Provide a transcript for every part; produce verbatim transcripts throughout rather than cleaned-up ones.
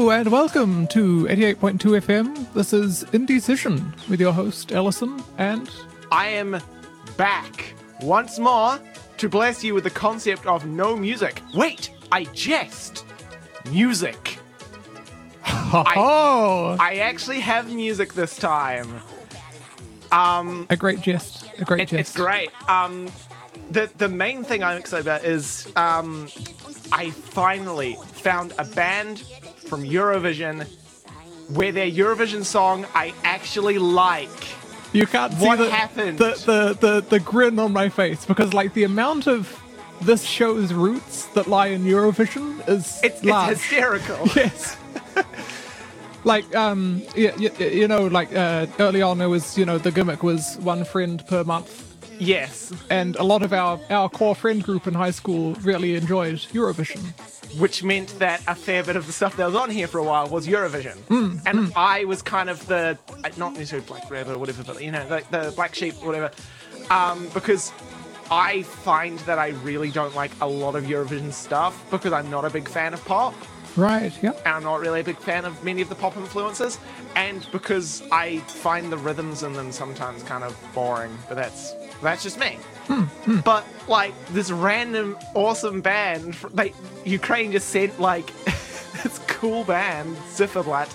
and welcome to eighty-eight point two F M. This is Indecision with your host, Ellison, and... I am back once more to bless you with the concept of no music. Wait, I jest. Music. Oh! I, I actually have music this time. Um, a great jest. A great it, jest. It's great. Um, the, the main thing I'm excited about is um, I finally found a band from Eurovision where their Eurovision song I actually like. You can't see What the, happened? The, the, the, the grin on my face, because like the amount of this show's roots that lie in Eurovision is It's, large. it's hysterical. Yes. Like, um, you, you, you know, like uh, early on it was, you know, the gimmick was one friend per month. Yes. And a lot of our, our core friend group in high school really enjoyed Eurovision. Which meant that a fair bit of the stuff that was on here for a while was Eurovision. Mm, and mm. I was kind of the, not necessarily Black Rabbit or whatever, but, you know, like the black sheep or whatever. Um, because I find that I really don't like a lot of Eurovision stuff because I'm not a big fan of pop. Right, yeah. And I'm not really a big fan of many of the pop influences. And because I find the rhythms in them sometimes kind of boring. But that's that's just me. Mm, mm. But, like, this random awesome band, like, Ukraine just sent, like, this cool band, Zifferblatt,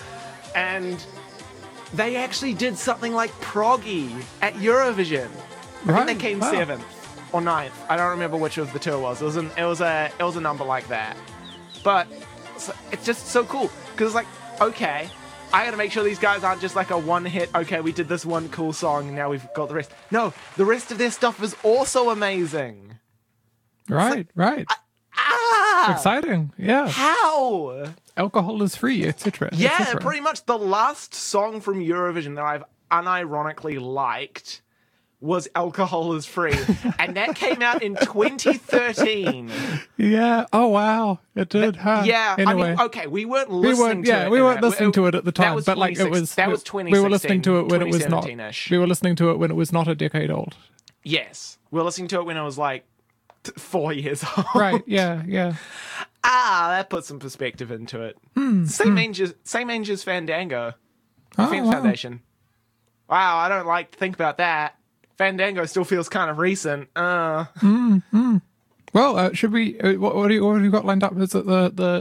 and they actually did something like Proggy at Eurovision. I Right. think they came Wow. seventh or ninth. I don't remember which of the two it was. It was, an, it was, a, it was a number like that. But it's, it's just so cool, because it's like, okay, I gotta make sure these guys aren't just like a one-hit, okay, we did this one cool song, and now we've got the rest. No, the rest of their stuff is also amazing. Right, right. Ah! Exciting, yeah. How? Alcohol is free, et cetera. Yeah, pretty much the last song from Eurovision that I've unironically liked was Alcohol is Free. And that came out in twenty thirteen. Yeah, oh wow, it did, huh? Yeah, Anyway. I mean, okay, we weren't We listening weren't, to yeah, it. we in weren't that. listening to it at the That time, was but like it was. That was we, twenty we sixteen. were listening to it when it was not. twenty-seventeen-ish. We were listening to it when it was not a decade old. Yes, we were listening to it when it was like t- four years old. Right? Yeah, yeah. Ah, that puts some perspective into it. Hmm, same hmm. age as same age as Fandango, Oh, Defense wow. Foundation. Wow, I don't like to think about that. Fandango still feels kind of recent. Uh, Mm, mm. Well, uh, should we? Uh, what, what, do you, what have you got lined up? Is it the the